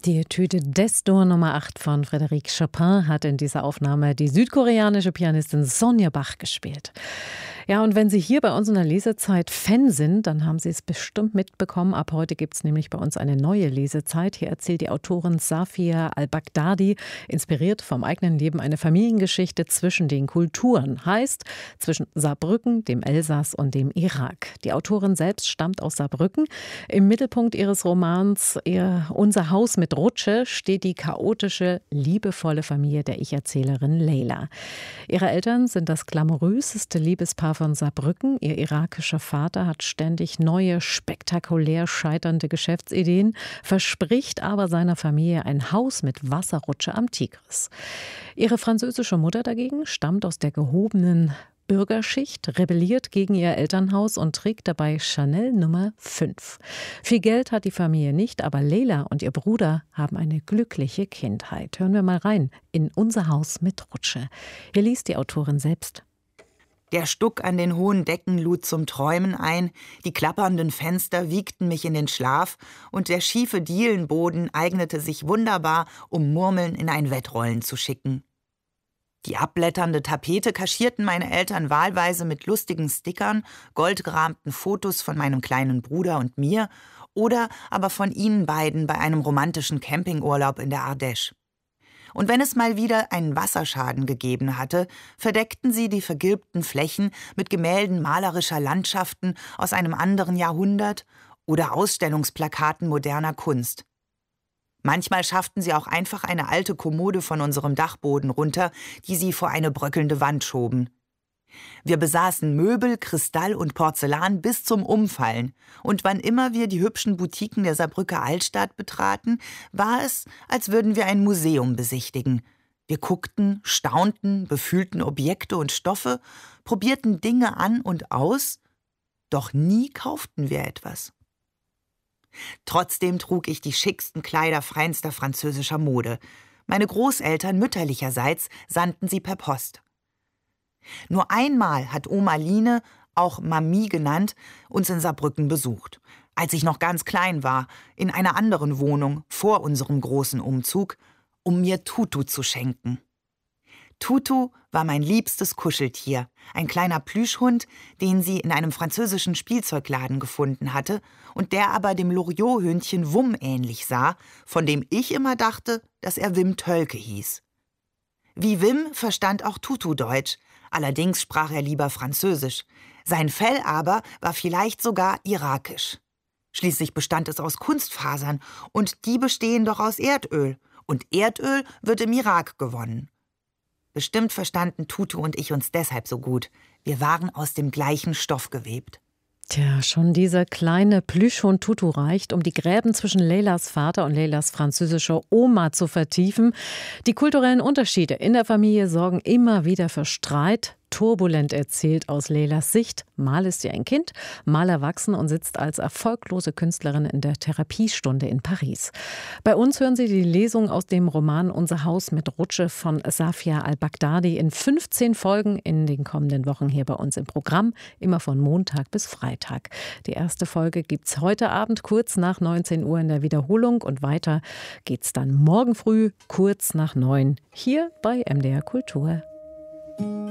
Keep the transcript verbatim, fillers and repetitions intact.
Die Etüde d'Es-Dur Nummer acht von Frédéric Chopin hat in dieser Aufnahme die südkoreanische Pianistin Sonja Bach gespielt. Ja, und wenn Sie hier bei uns in der Lesezeit Fan sind, dann haben Sie es bestimmt mitbekommen. Ab heute gibt es nämlich bei uns eine neue Lesezeit. Hier erzählt die Autorin Safia al-Baghdadi, inspiriert vom eigenen Leben, eine Familiengeschichte zwischen den Kulturen. Heißt, zwischen Saarbrücken, dem Elsass und dem Irak. Die Autorin selbst stammt aus Saarbrücken. Im Mittelpunkt ihres Romans ihr Unser Haus mit Rutsche steht die chaotische, liebevolle Familie der Ich-Erzählerin Leila. Ihre Eltern sind das glamouröseste Liebespaar von Saarbrücken. Ihr irakischer Vater hat ständig neue, spektakulär scheiternde Geschäftsideen, verspricht aber seiner Familie ein Haus mit Wasserrutsche am Tigris. Ihre französische Mutter dagegen stammt aus der gehobenen Bürgerschicht, rebelliert gegen ihr Elternhaus und trägt dabei Chanel Nummer fünf. Viel Geld hat die Familie nicht, aber Leila und ihr Bruder haben eine glückliche Kindheit. Hören wir mal rein in Unser Haus mit Rutsche. Hier liest die Autorin selbst. Der Stuck an den hohen Decken lud zum Träumen ein, die klappernden Fenster wiegten mich in den Schlaf und der schiefe Dielenboden eignete sich wunderbar, um Murmeln in ein Wettrollen zu schicken. Die abblätternde Tapete kaschierten meine Eltern wahlweise mit lustigen Stickern, goldgerahmten Fotos von meinem kleinen Bruder und mir oder aber von ihnen beiden bei einem romantischen Campingurlaub in der Ardèche. Und wenn es mal wieder einen Wasserschaden gegeben hatte, verdeckten sie die vergilbten Flächen mit Gemälden malerischer Landschaften aus einem anderen Jahrhundert oder Ausstellungsplakaten moderner Kunst. Manchmal schafften sie auch einfach eine alte Kommode von unserem Dachboden runter, die sie vor eine bröckelnde Wand schoben. Wir besaßen Möbel, Kristall und Porzellan bis zum Umfallen. Und wann immer wir die hübschen Boutiquen der Saarbrücker Altstadt betraten, war es, als würden wir ein Museum besichtigen. Wir guckten, staunten, befühlten Objekte und Stoffe, probierten Dinge an und aus, doch nie kauften wir etwas. Trotzdem trug ich die schicksten Kleider feinster französischer Mode. Meine Großeltern mütterlicherseits sandten sie per Post. Nur einmal hat Oma Line, auch Mami genannt, uns in Saarbrücken besucht. Als ich noch ganz klein war, in einer anderen Wohnung, vor unserem großen Umzug, um mir Tutu zu schenken. Tutu war mein liebstes Kuscheltier, ein kleiner Plüschhund, den sie in einem französischen Spielzeugladen gefunden hatte und der aber dem Loriot-Hündchen Wum ähnlich sah, von dem ich immer dachte, dass er Wim Tölke hieß. Wie Wim verstand auch Tutu Deutsch, allerdings sprach er lieber Französisch. Sein Fell aber war vielleicht sogar irakisch. Schließlich bestand es aus Kunstfasern und die bestehen doch aus Erdöl. Und Erdöl wird im Irak gewonnen. Bestimmt verstanden Tutu und ich uns deshalb so gut. Wir waren aus dem gleichen Stoff gewebt. Tja, schon dieser kleine Plüschhund Tutu reicht, um die Gräben zwischen Leilas Vater und Leilas französischer Oma zu vertiefen. Die kulturellen Unterschiede in der Familie sorgen immer wieder für Streit. Turbulent erzählt aus Leilas Sicht. Mal ist sie ein Kind, mal erwachsen und sitzt als erfolglose Künstlerin in der Therapiestunde in Paris. Bei uns hören Sie die Lesung aus dem Roman Unser Haus mit Rutsche von Safia al-Baghdadi in fünfzehn Folgen in den kommenden Wochen hier bei uns im Programm, immer von Montag bis Freitag. Die erste Folge gibt's heute Abend kurz nach neunzehn Uhr in der Wiederholung und weiter geht's dann morgen früh kurz nach neun hier bei M D R Kultur.